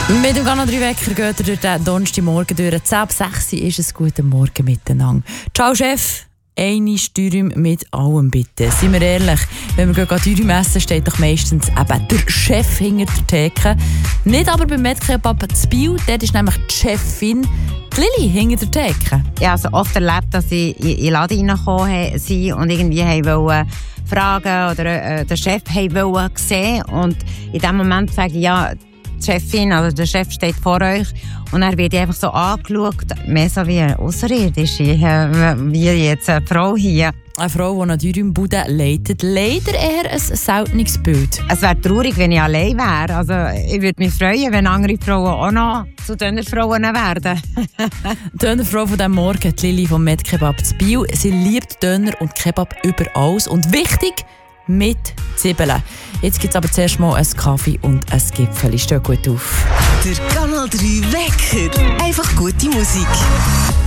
Mit dem Kanal 3 Wecker geht er durch den Donnerstagmorgen durch. 10 ab 6 ist es guten Morgen miteinander. Ciao Chef, eine Steuerung mit allem bitte. Seien wir ehrlich, wenn wir Steuerung essen, steht doch meistens eben der Chef hinter der Theke. Nicht aber beim Medkebab zu Biel, dort ist nämlich die Chefin, die Lili, hinter der Theke. Ja, also oft erlebt, dass sie in den Laden reingekommen sind und irgendwie wollten fragen oder den Chef wollten sehen. Und in dem Moment sage ich, ja, die Chefin, also der Chef steht vor euch und er wird einfach so angeschaut, mehr so wie eine Außerirdische, wie jetzt eine Frau hier. Eine Frau, die eine Dürümbude leitet, leider eher ein seltenes Bild. Es wäre traurig, wenn ich allein wäre. Also, ich würde mich freuen, wenn andere Frauen auch noch zu Dönerfrauen werden. Die Dönerfrau von diesem Morgen, die Lili vom Medkebab zu Biel, sie liebt Döner und Kebab über alles. Und wichtig, mit Zwiebeln. Jetzt gibt es aber zuerst mal einen Kaffee und ein Gipfel. Steht gut auf. Der Kanal 3 Wecker. Einfach gute Musik.